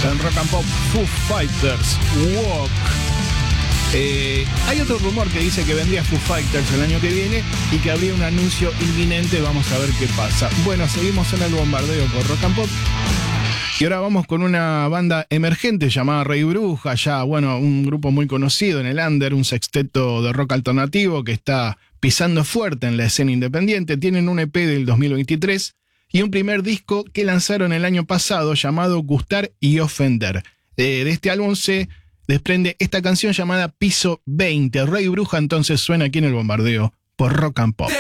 En Rock and Pop, Foo Fighters, Walk. Hay otro rumor que dice que vendría Foo Fighters el año que viene y que habría un anuncio inminente. Vamos a ver qué pasa. Bueno, seguimos en el bombardeo por Rock and Pop. Y ahora vamos con una banda emergente llamada Rey Bruja, ya, bueno, un grupo muy conocido en el under, un sexteto de rock alternativo que está pisando fuerte en la escena independiente. Tienen un EP del 2023 y un primer disco que lanzaron el año pasado llamado Gustar y Ofender. De este álbum se desprende esta canción llamada Piso 20. Rey Bruja entonces suena aquí en el bombardeo por Rock and Pop.